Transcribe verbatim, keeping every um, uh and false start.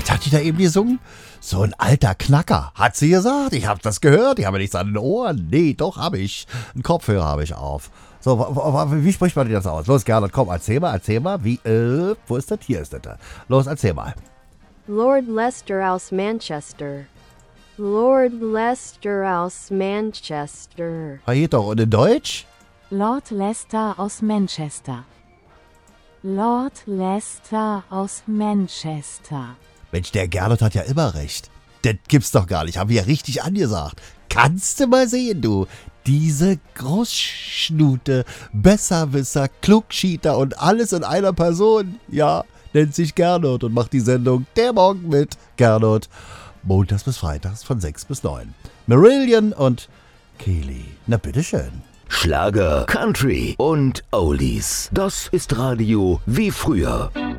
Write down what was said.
Was hat die da eben gesungen? So ein alter Knacker, hat sie gesagt. Ich hab das gehört, ich habe nichts an den Ohren. Nee, doch, habe ich. Einen Kopfhörer habe ich auf. So, w- w- wie spricht man das aus? Los, Gernot, komm, erzähl mal, erzähl mal. Wie, äh, wo ist das? Hier ist das. Los, erzähl mal. Lord Leicester aus Manchester. Lord Leicester aus Manchester. Ah, geht doch. Und in Deutsch? Lord Leicester aus Manchester. Lord Leicester aus Manchester. Mensch, der Gernot hat ja immer recht. Das gibt's doch gar nicht. Haben wir ja richtig angesagt. Kannst du mal sehen, du. Diese Großschnute, Besserwisser, Klugschieter und alles in einer Person. Ja, nennt sich Gernot und macht die Sendung Der Morgen mit Gernot. Montags bis Freitags von sechs bis neun. Marillion und Keely. Na bitteschön. Schlager, Country und Oldies. Das ist Radio wie früher.